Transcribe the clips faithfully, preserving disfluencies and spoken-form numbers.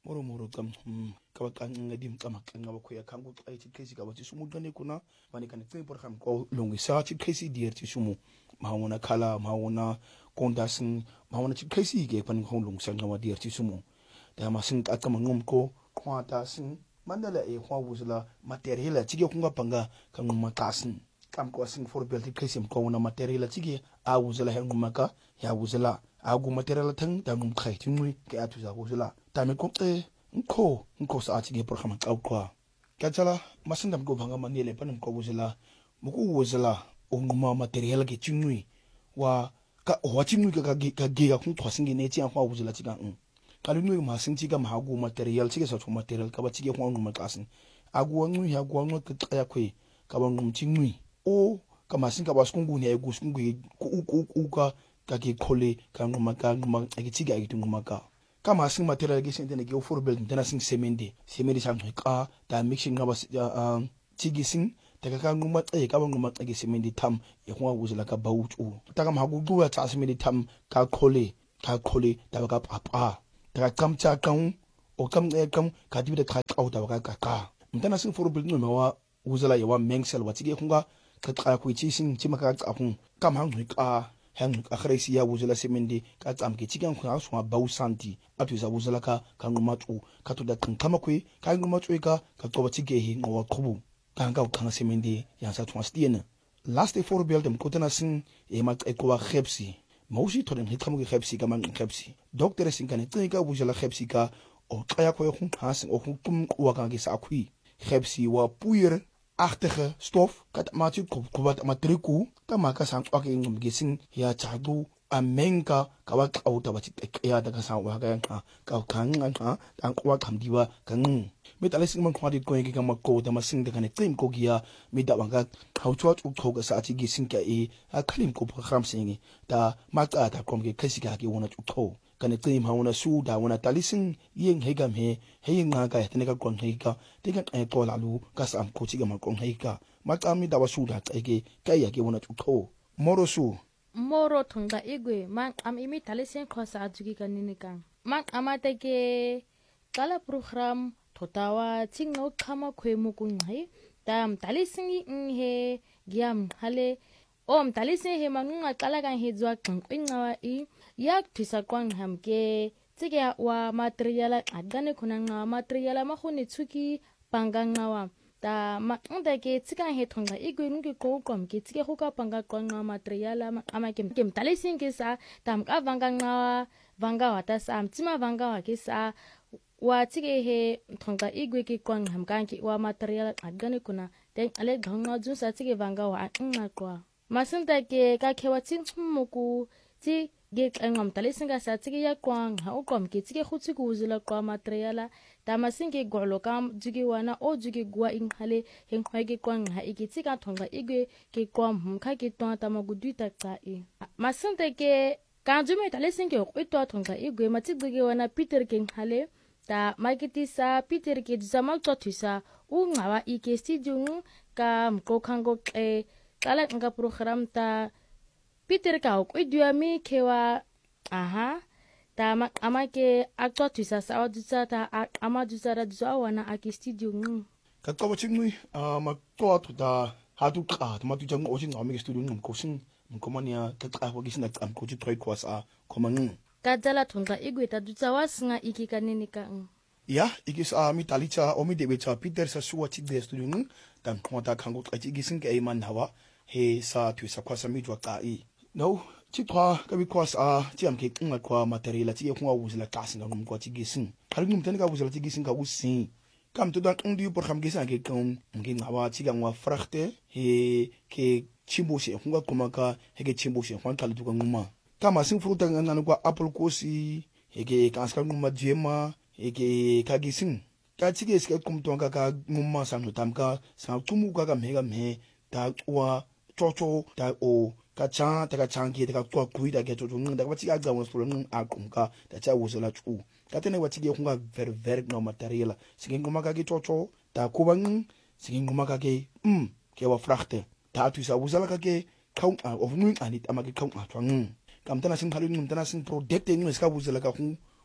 moro moro kam hmm ka ba kan ngadim kama kan ngaba ko ya kan go ai ti kesi ka ba ti sumu gane kuna bani kan tsin por ham ko longi sa ti kesi dier ti sumu ma wona kala ma wona kondasin ma wona ti kesi ge pan ko long sang ngaba dier ti sumu da ma sing ka kama ngom ko kwata sin mandala e kwa wuzula material ti ge kunga panga kan ngoma tasin kam ko sing for bel ti kesi ko wona material ti ge a wuzula he ngoma ka ya wuzula agu material tang da ngum khai ti ngui ke atu za wuzula ta me ko te nko nko sa ati ge program ka kwa kachala masinda mko banga manele pan ko wuzula muku wuzula o nguma material ge chingui wa ka o chingui ka ge ka ge ka kun thosin ge ne ti an kwa wuzula ti ga un kalu ngui ma sin ti ga ma gu material ti ge sa material ka ba ti ge kwa nguma kasin agu ngui ya gu ngui ka ya kwe ka ba ngum chingui o ka masin ka ba skungu ne gu skungu ku ku ku ka ka ke khole ka nguma ka nguma ke ti ga ke nguma ka kama sing material ge sente ne ge for build dana sing semende semende sang ka da mixing ngaba uh tigi sing daga ka nguma tsaye ka nguma tsage semende tam e kuma wuzula ka bawutu daga ma gu duwa ta semende tam ka khole ka khole da ka papa daga kam cha kan o kam e kam ka dibi da ka ka da ka ka ka dana sing for build no ma wa wuzula ya wa mengsel wa tige kunga ka ka ku ci sing ci maka ka kun kam hang ka hang akhresi ya wuzula semende ka tsam ke cikin ku asu bawu santi atu za wuzula ka kan matu ka to da kan kama ku ka nguma tsu ka ka to bati ge hi ngo khubu kan ka kan semende ya sa twa stiene last day for build dem ko tana sin e ma e ko wa khepsi mausi to dem hitkamu ge khepsi ka man khepsi doctor sin kan tsi ka wuzula khepsi ka o kaya ko khu hasin o khu kum wa kan ge sa khu khepsi wa puyer achtige stof kat matu ko ko wat matriku ka maka sang kwa ke ngum gising ya chadu amenka ka wa ka uta bati ya daga sang wa ga ka ka kan ha dan kwa kam diwa kan me ta lesing man kwadi ko ngi ka makko da masing daga ne tim ko giya me da banga how to to ko ga sa ti gising ka e a kalim ko program singi da maka ta kom ge kasi ga ge wona to kan tim ha wona su da wona talising yin he gam he he nga ga tene ka kon he ka te ka e to la lu ka sam ko ti ga ma kon he ka ma ta mi da wa su da ta ge ka ya ge wona to moro su moro thonga igwe man am imi talising ko sa ajugi kanini kan man amate ke kala program thotawa chingno khama khwemu kun hai tam talising he giam hale om talising he manunga kala kan he jwa kan kwinga i yak thisa kwang hamke tsiga wa material adane kunanga material ma khuni tsuki panganga wa ta ma nda ke tsika he thonga igwe ngi ko kom ke tsike ho ka panga kwanga material ama kem kem talising ke sa tam ka vanganga vanga wa ta sam tsima vanga wa ke sa wa tsike he thonga igwe ke kwang hamkan ki wa material adane kuna den ale dhanga ju sa tsike vanga wa nga kwa masinta ke ka khewa tsin muku tsi ge ngam talising ka sa tsike ya kwang ha o kom ke tsike khutsi ku uzula kwa material ta masinge golo kam jugi wana o jugi gwa in hale hen khwage kwang ha igiti ka thonga igwe ke kwam hum kha ke to ta magudu ta ka e masinte ke kan jume talising ke ko to thonga igwe mati jugi wana peter ke hale ta magiti sa peter ke zamal to thisa u ngawa i ke studio ka mko khango e kala nga program ta peter ka ko idiami kewa aha ta amake actor twisa sa auditor ta amadusa da dusa wana aki studio ng ka ko chingui a ma ko to da ha du ka ma tu jang o jing amike studio ng ko sin ko mania ka ka ko gisna am ko ji troi ko sa ko man ka dala thonga igwe ta dusa wasinga iki kanini ka ya igis a mi talicha o mi debe cha peter sa suwa chi de studio ng dan ko ta kango ka ji gisin ke man hawa he sa tu sa kwa sa mi jwa ka i no chi twa ka bi kwas a chi am ke nga kwa material chi ko wuzla kasi nga ngum ko chi gisin har ngum tan ka wuzla chi gisin ka usin kam to dan ndi por kham gisin ke kon ngi ngawa chi ga ngwa frachte he ke chimbo she ko kuma ka he ke chimbo she kwan kala du ka nguma kama sin fruta nga nan kwa apple kosi he ke kanska nguma jema he ke ka gisin ka chi ke ske kum to ka ka nguma sang tam ka sa tumu ka ka me ga me ta wa chocho ta o ka cha ta ka changi ta ka kwa kuida ke to nung da ba ti ga ga won solo nung a kum ka ta cha wo la chu ka tene wa ti ge kunga very very no material sigin kuma ka ke chocho ta ku bang sigin kuma ka ke um ke wa frachte ta tu sa wo la ka ke kaun of nung ani ta ma ke kaun a twang kam tana sin halu nung tana sin product nung ska wo la ka hu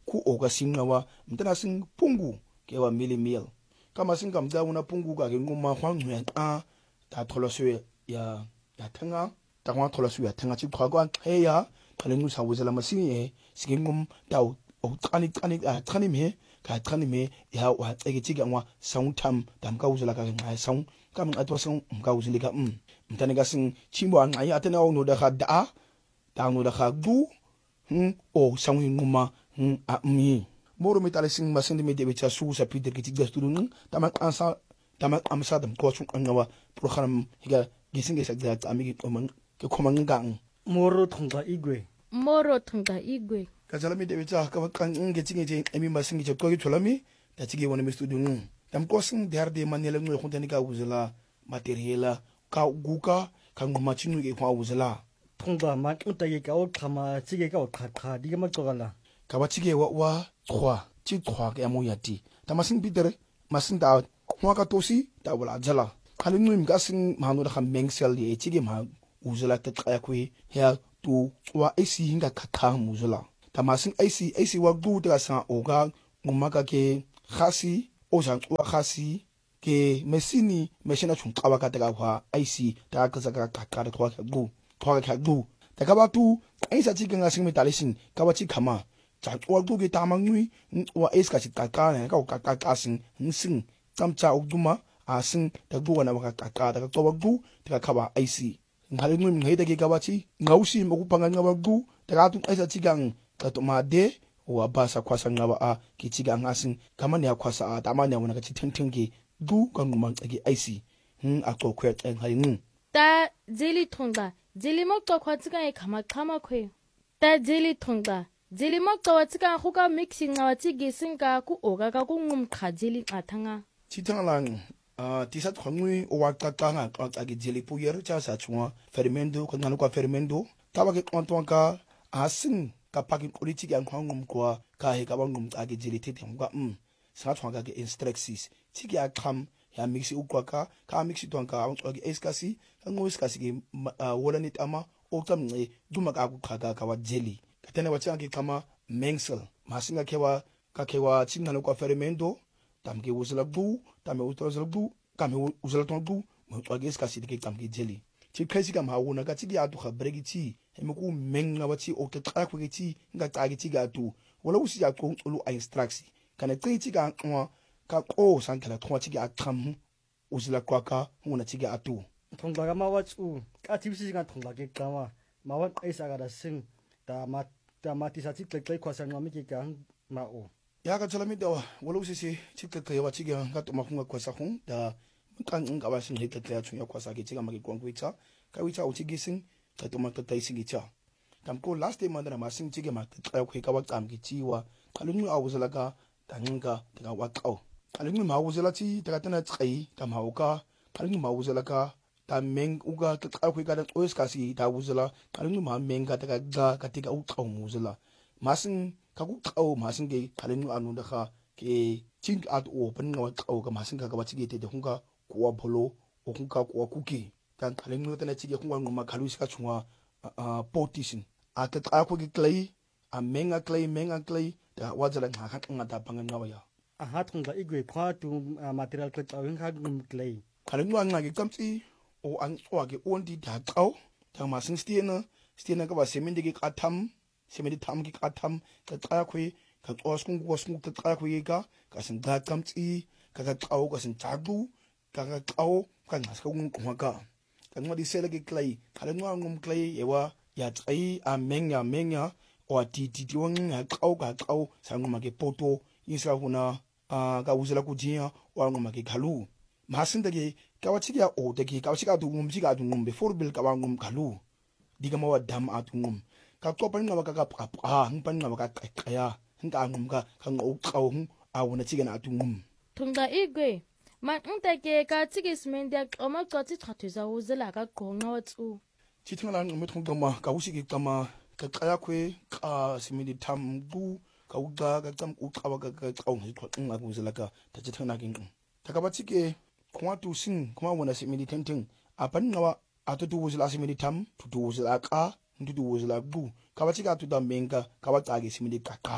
ku oga singawa mtana sing pungu ke wa mili mil kama singa mda una pungu ka ke nguma hwang ngwe a ta tholoswe ya ya thanga ta hwa tholoswe ya thanga chi khwa kwa ya khale ngu sa wuzela masini singi ngum ta o tsani tsani a tsani me ka tsani me ya wa tsege chi ga ngwa sound tam dam ka wuzela ka ngai sound kam atwa sound mka wuzeli ka um mtane ga sing chimbo an ai atana o no da ga da da no da ga du hm o sound nguma hm a mi moro metale sing masindi me debe cha su sa peter ki tigas tudun tamak ansa tamak amsa dam ko sun angawa program higa gisinge sa da amigi komang ke komang gang moro thongba igwe moro thongba igwe kazala me debe cha ka kan nge tinge je emi masingi je ko ki cholami da tige wona me studun dam ko sing der de manele ngwe khontani ka uzela materiela ka guka ka nguma chinu ke kwa uzela thongba ma uta ye ka o khama chige ka o kha kha diga ma togala ka ba chige wa wa trois chi trois ke amo yati ta masin bitere masin da hwa ka tosi ta wala jala khali ngim ga sing manu da kham mengsel ye chige ma uzela ta kaya kwe ya tu wa ac hinga khakha muzela ta masin ac ac wa gu ta sa oga ngumaka ke khasi o jan wa khasi ke mesini meshina chung kawa ka ta wa ac ta ka za ka ka da kwa ka gu kwa ka gu ta ka ba tu ai sa chi ga sing me talisin ka ba chi khama cha wa gu ke ta mangui wa es ka chi ka ka ne ka ka ka ka sing sing tam cha ogduma a sing ta gu na ka ka ka ta ka wa gu ta ka ba ac ngale ngui ngai ta ke ka ba chi ngausi mo ku panga nga ba gu ta ka tu ai sa chi gang ka to ma de wa ba sa kwasa nga ba a ki chi gang asin kama ne kwasa a ta ma ne wona ka chi tengteng ke gu ka nguma ke ac hm a ko kwet en hai ngu ta jeli thongba jeli mo to khwatsika e khama khama khwe ta jeli thongba jeli mo to watsika khu ka mixing wa chi gising ka ku oga ka ku ngum kha jeli athanga chi tanglang a ti sa khongui o wa ka ka nga ka ke jeli puyer cha sa chwa fermento ka ngalo ka fermento ta ba ke konton ka asin ka pakin politi ga ngum kwa ka he ka ba ngum ka ke jeli tete ngwa um sa chwa ka ke instructions chi ke akham ya mixi ukwa ka ka mixi ton ka on ke eskasi ka ngo eskasi ke wala nit ama o tam ne duma ka ku khaga ka wa jeli ka tene wa changi kama mengsel masinga ke wa ka ke wa chimna no kwa fermento tam ke uzela bu tam uzela bu kam uzela ton bu mo to ke eskasi ke tam ke jeli chi khasi ka ma wona ka chi ya tu kha bregi chi he mo ku menga wa chi o ke tra ku ke chi nga ta ke chi ga tu wala usi ya ko ulu a instruction kana tsi chi ga nwa ka ko sankala twa chi ga tham uzela kwa ka ngona chi ga atu thongba ga ma wa chu ka tibsi ga thongba ke kama ma wa aisa ga da sing ta ma ta ma ti sa chi tlek tlek kwasa ngami ke ka ma o ya ka tsalami da wala usi si chi tlek tlek wa chi ga ka to ma khunga kwasa khung da kan nga ba sing tlek tlek chu ya kwasa ke chi ga ma ke kwang kwitsa ka witsa u chi gi sing ka to ma ta tai sing cha tam ko last day mandara ma sing chi ga ma ta khu ka wa tam ki chi wa kalungu a uzela ka tanga ta wa qau kalungu ma uzela chi ta ta na tsi ta ma ka kalungu ma uzela ka ta meng uga ta khu ka da ois ka si ta uzela kalungu ma meng ka ta ga ka ti ka u qau mu uzela masin ka ku qau masin ke kalungu anu da ka ke chin at o pen wa qau ka masin ka ka ba chi ke te de hunga ko wa bolo o hunga ko wa kuki kan kalungu ta na chi ke hunga ngoma kalu ska chunga a potisin a ta ka khu ki klei a menga klei menga klei da wajala nga khat nga ta pangan nga ya a ha thongba igwe phwa tu material ke taw hin kha ngum klei kalungu nga ke kamsi o an o ke on di da qau ta masin stiena stiena ka ba semindi ke katam semindi tam ke katam ka ta khu ka oskung oskung ta ta khu ka ka sin da kamsi ka ka qau ka sin chagu ka ka qau ka ngas ka ngum kwa ka ka ngwa di sele ke klei kalungu ngum klei ewa ya tsai a menya menya o ti ti ti wang ha qau ka qau sa ngoma ke poto isa huna a ka uzela ku jia o ngoma ke khalu masin de ke ka wa chiga o de ke ka wa chiga du ngum chiga du ngum before bil ka wa ngum khalu diga ma wa dam a tu ngum ka ko pan ngama ka ka pa pa hang pan ngama ka ka ya hang ka ngum ka ka ngo qau hung a wona chiga na tu ngum thongda igwe ma nta ke ka chigi smendia o ma ka chi thathuza uzela ka qonga wa tsu chi thingala ngum thong ma ka usi ke kama ka kaya kwe ka simidi tam gu ka uga ka tam u kawa ka ka qau ngi thwa nga ku zela ka ta chi thana king ta ka ba chi ke khwa tu sing khwa wona simidi tenteng a pan ngawa a tu tu zela simidi tam tu tu zela ka ndu tu zela gu ka ba chi ka tu da menga ka ba ta ge simidi ka ka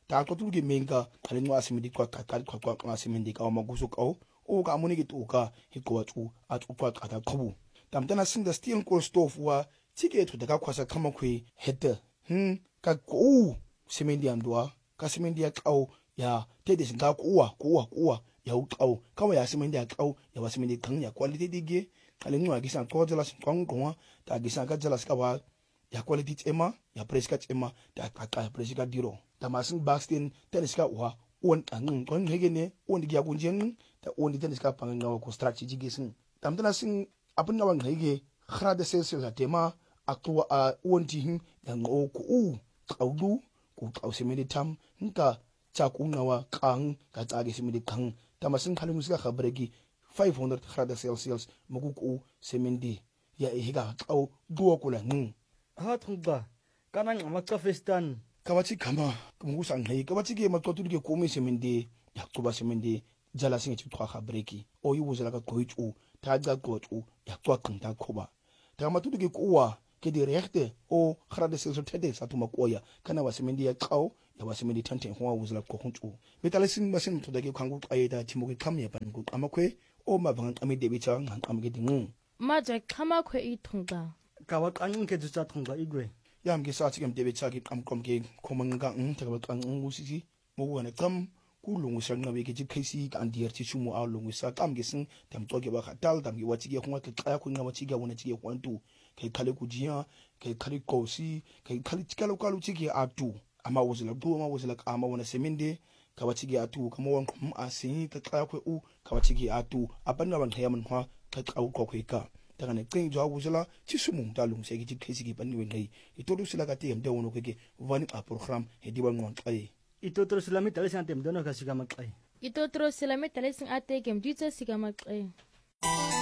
ta ko tu ke menga kale ngwa semedi kwa ka ka kwa kwa semedi ka ma gusu ka o ka amone ke to ka he ko tsu a tsu kwa ka ta khobu tam tana sing da steel coal stove wa tike to daga kwasa kama kwe hete hm ka ko semedi andwa ka semedi ya kau ya tede singa kuwa kuwa kuwa ya ukau kama ya semedi ya kau ya wa semedi kan ya quality dige kale ngwa ki san ko jela sin kwang kwa ta gi san ka jela ska wa ya quality tema ya price ka tema ta ka ka price ka diro ta masin backstin tenis ka wa on an kon hege ne on gi ya kunjen ta on di tenis ka panga ko strategy gi sin tam tana sin abin na wan hege khra da sel sel tema akwa a on ti hin ya ngo ku u kaudu ku kau semedi tam nka cha ku nawa kang ka tsage semedi kang ta masin khalin suka khabregi five hundred grade celsius muku semedi ya higa kau duo kula ng ha thungba kanang amakka festan kawachi kama muku sang hei kawachi ge ma totu ge komi semedi ya tuba semedi jala singi chi twa khabreki o yu wuzala ka koichu ta ga kochu ya twa kanta khoba ta ma tutu ge kuwa ke di rechte o grade celsius tete sa tuma koya kana wa semedi ya kau ya wa semedi tante ho wuzala ko hunchu betalesin masin to dage kwangu ayeda timoge kamye ban ku amakwe o ma bang ami debi chang han amge ding ma ja khama khwe I thungba kawa kang ke ju cha thungba igwe yam ge sa chigam debi chagi am kom ge komanga ng ta ba kang ng usisi mo wana kam ku lungu sang na we ge jikisi kan dier chi chumo a lungu sa kam ge sing tam to ge ba khatal tam ge wachi ge khwa ke kaya ku ngama chi ge wana chi ge kwantu ke khale ku jia ke khali kosi ke khali chikalo kalu chi ge atu ama wuzila du ama wuzila ama wana semende kawachigi atu kama wan kum asin ka kaya kwe u kawachigi atu abanda ban kaya man hwa ka kau ko kwe ka daga ne keng jwa wuzila chi sumu da lung se gi kesi gi ban wen nei itoru sila ka te mde wono ke vani a program he di wan ngon kai ito tro silami tale san tem dono ka sigama kai ito tro silami tale sing ate kem ditsa sigama kai